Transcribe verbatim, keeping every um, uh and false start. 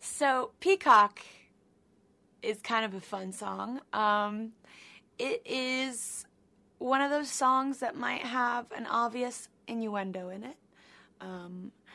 So, Peacock is kind of a fun song. Um, it is one of those songs that might have an obvious innuendo in it. Um,